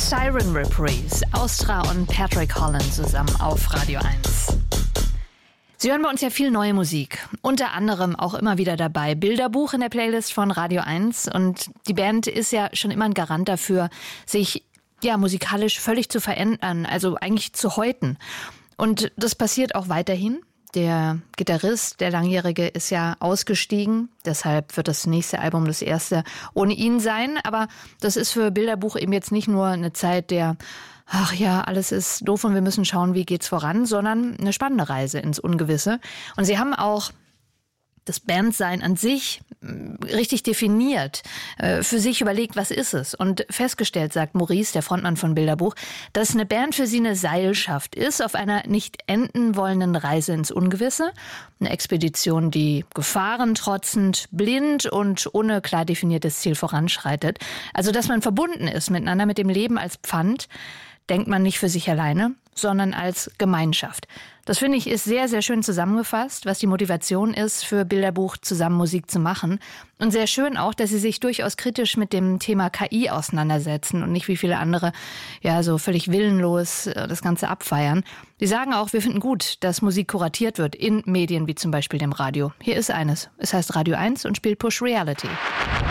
Siren Reprise, Austra und Patrick Holland zusammen auf Radio 1. Sie hören bei uns ja viel neue Musik, unter anderem auch immer wieder dabei Bilderbuch in der Playlist von Radio 1 und die Band ist ja schon immer ein Garant dafür, sich musikalisch völlig zu verändern, also eigentlich zu häuten. Und das passiert auch weiterhin. Der Gitarrist, der Langjährige, ist ja ausgestiegen. Deshalb wird das nächste Album das erste ohne ihn sein. Aber das ist für Bilderbuch eben jetzt nicht nur eine Zeit der, ach ja, alles ist doof und wir müssen schauen, wie geht's voran, sondern eine spannende Reise ins Ungewisse. Und sie haben auch das Bandsein an sich richtig definiert, für sich überlegt, was ist es? Und festgestellt, sagt Maurice, der Frontmann von Bilderbuch, dass eine Band für sie eine Seilschaft ist auf einer nicht enden wollenden Reise ins Ungewisse. Eine Expedition, die Gefahren trotzend, blind und ohne klar definiertes Ziel voranschreitet. Also, dass man verbunden ist miteinander, mit dem Leben als Pfand, denkt man nicht für sich alleine, sondern als Gemeinschaft. Das finde ich ist sehr, sehr schön zusammengefasst, was die Motivation ist, für Bilderbuch zusammen Musik zu machen. Und sehr schön auch, dass sie sich durchaus kritisch mit dem Thema KI auseinandersetzen und nicht wie viele andere so völlig willenlos das Ganze abfeiern. Sie sagen auch, wir finden gut, dass Musik kuratiert wird in Medien wie zum Beispiel dem Radio. Hier ist eines. Es heißt Radio 1 und spielt Push Reality.